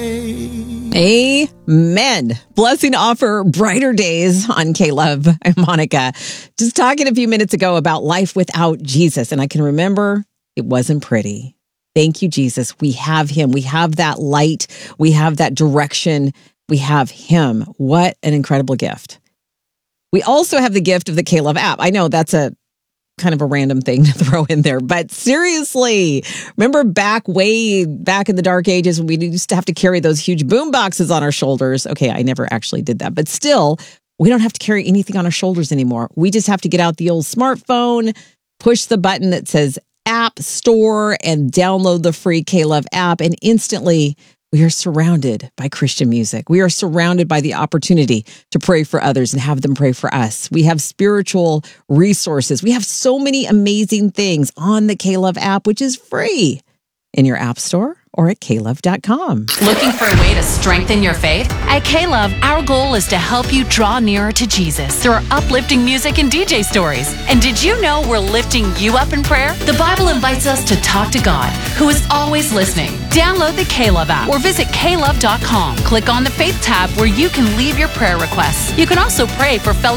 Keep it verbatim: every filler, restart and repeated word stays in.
Amen. Blessing offer brighter days on K-Love. I'm Monica. Just talking a few minutes ago about life without Jesus. And I can remember it wasn't pretty. Thank you, Jesus. We have him. We have that light. We have that direction. We have him. What an incredible gift. We also have the gift of the K-Love app. I know that's a kind of a random thing to throw in there, but seriously, remember back way back in the dark ages when we used to have to carry those huge boom boxes on our shoulders? Okay, I never actually did that, but still, we don't have to carry anything on our shoulders anymore. We just have to get out the old smartphone, push the button that says App Store, and download the free K-Love app, and instantly we are surrounded by Christian music. We are surrounded by the opportunity to pray for others and have them pray for us. We have spiritual resources. We have so many amazing things on the K-Love app, which is free in your app store or at K Love dot com. Looking for a way to strengthen your faith? At K-Love, our goal is to help you draw nearer to Jesus through our uplifting music and D J stories. And did you know we're lifting you up in prayer? The Bible invites us to talk to God, who is always listening. Download the K-Love app or visit K Love dot com. Click on the Faith tab where you can leave your prayer requests. You can also pray for fellow